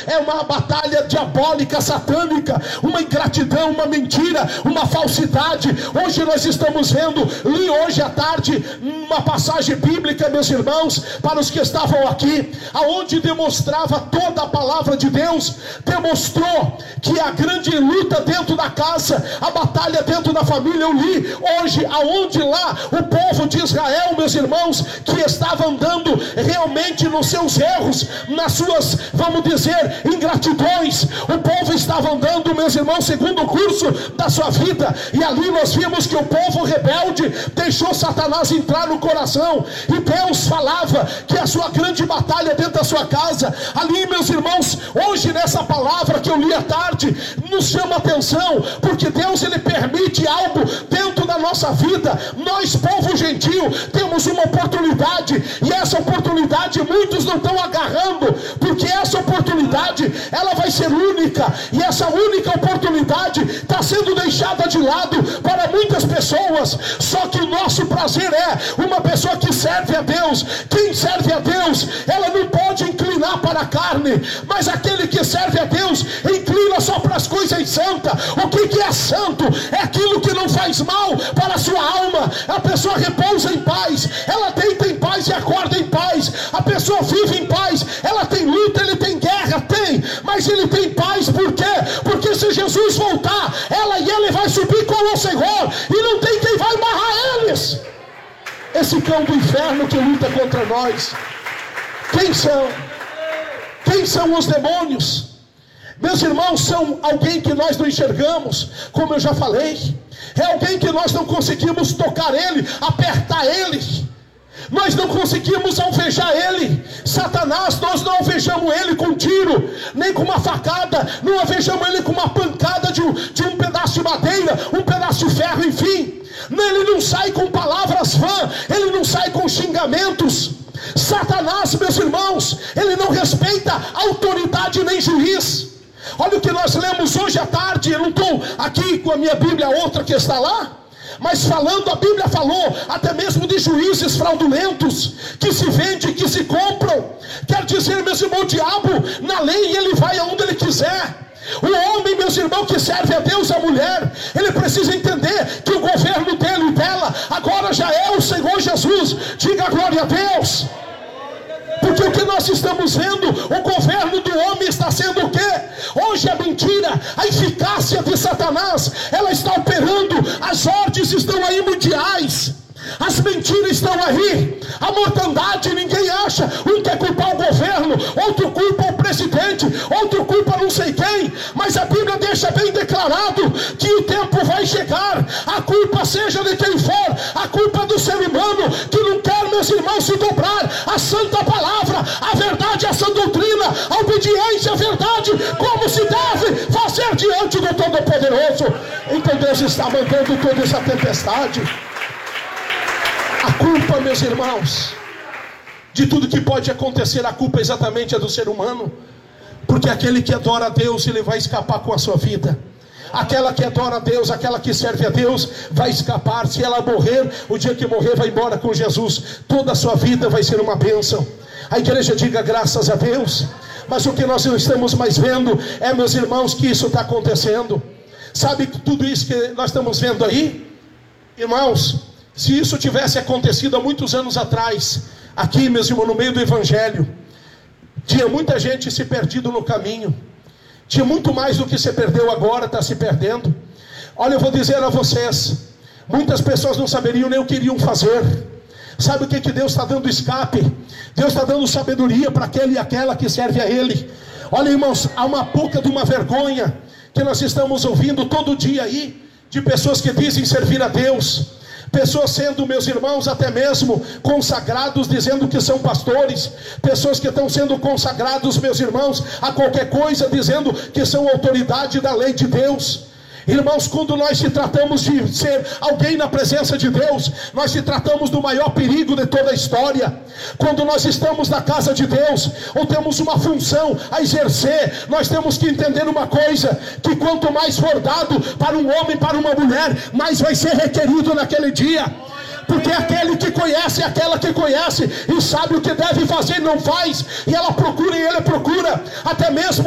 é uma batalha diabólica, satânica, uma ingratidão, uma mentira, uma falsidade. Hoje nós estamos vendo, li hoje à tarde uma passagem bíblica, meus irmãos, para os que estavam aqui, aonde demonstrava toda a palavra de Deus, demonstrou que a grande luta dentro da casa, a batalha dentro da família. Eu li hoje aonde lá o povo de Israel, meus irmãos, que estava andando realmente nos seus erros, nas suas, vamos dizer, ingratidões, o povo estava andando, meus irmãos, segundo o curso da sua vida, e ali nós vimos que o povo rebelde deixou Satanás entrar no coração, e Deus falava que a sua grande batalha dentro da sua casa, ali, meus irmãos, hoje nessa palavra que eu li à tarde, nos chama atenção, porque Deus, ele permite algo dentro da nossa vida. Nós, povo gentil, temos uma oportunidade, e essa oportunidade muitos não estão agarrando, porque essa oportunidade, ela vai ser única, e essa única oportunidade está sendo deixada de lado para muitas pessoas. Só que o nosso prazer é uma pessoa que serve a Deus. Quem serve a Deus, ela não pode inclinar para a carne, mas aquele que serve a Deus, inclina só para as coisas santas. O que é santo? É aquilo que não faz mal para a sua alma. A pessoa repousa em paz, ela deita em paz e acorda em paz. A pessoa vive em paz, ela tem luta, ele tem guerra, tem, mas ele tem paz. Por quê? Porque se Jesus voltar, ela e ele vai subir com o Senhor, e não tem quem vai amarrar eles. Esse cão do inferno que luta contra nós, quem são? Quem são os demônios? Meus irmãos, são alguém que nós não enxergamos, como eu já falei. É alguém que nós não conseguimos tocar ele, apertar ele. Nós não conseguimos alvejar ele. Satanás, nós não alvejamos ele com um tiro, nem com uma facada. Não alvejamos ele com uma pancada de um pedaço de madeira, um pedaço de ferro, enfim. Ele não sai com palavras vãs, ele não sai com xingamentos. Satanás, meus irmãos, ele não respeita autoridade nem juiz. Olha o que nós lemos hoje à tarde. Eu não estou aqui com a minha Bíblia, outra que está lá, mas falando, a Bíblia falou até mesmo de juízes fraudulentos, que se vendem, que se compram. Quer dizer, meus irmãos, o diabo na lei, ele vai aonde ele quiser. O homem, meus irmãos, que serve a Deus, a mulher, ele precisa entender que o governo dele e dela agora já é o Senhor Jesus. Diga glória a Deus. Porque o que nós estamos vendo, o governo do homem está sendo o quê? Hoje a mentira, a eficácia de Satanás, ela está operando. As ordens estão aí mundiais, as mentiras estão aí, a mortandade, ninguém acha. Um quer culpar o governo, outro culpa o presidente, outro culpa não sei quem. Mas a Bíblia deixa bem declarado que o tempo vai chegar, a culpa seja de quem for, a culpa é do ser humano que não quer, meus irmãos, se dobrar a santa palavra, a verdade, a sã doutrina, a obediência à verdade, como se deve fazer diante do Todo-Poderoso. Então Deus está mandando toda essa tempestade. A culpa, meus irmãos, de tudo que pode acontecer, a culpa exatamente é do ser humano. Porque aquele que adora a Deus, ele vai escapar com a sua vida. Aquela que adora a Deus, aquela que serve a Deus, vai escapar. Se ela morrer, o dia que morrer, vai embora com Jesus. Toda a sua vida vai ser uma bênção. A igreja diga graças a Deus. Mas o que nós não estamos mais vendo é, meus irmãos, que isso está acontecendo. Sabe tudo isso que nós estamos vendo aí? Irmãos, se isso tivesse acontecido há muitos anos atrás, aqui, meus irmãos, no meio do evangelho, tinha muita gente se perdido no caminho. Tinha muito mais do que se perdeu agora, está se perdendo. Olha, eu vou dizer a vocês, muitas pessoas não saberiam nem o que iriam fazer. Sabe o que Deus está dando escape? Deus está dando sabedoria para aquele e aquela que serve a Ele. Olha, irmãos, há uma pouca de uma vergonha que nós estamos ouvindo todo dia aí, de pessoas que dizem servir a Deus. Pessoas sendo, meus irmãos, até mesmo consagrados, dizendo que são pastores. Pessoas que estão sendo consagrados, meus irmãos, a qualquer coisa, dizendo que são autoridade da lei de Deus. Irmãos, quando nós se tratamos de ser alguém na presença de Deus, nós se tratamos do maior perigo de toda a história. Quando nós estamos na casa de Deus, ou temos uma função a exercer, nós temos que entender uma coisa, que quanto mais for dado para um homem, para uma mulher, mais vai ser requerido naquele dia. Porque aquele que conhece, aquela que conhece e sabe o que deve fazer, não faz, e ela procura e ele procura. Até mesmo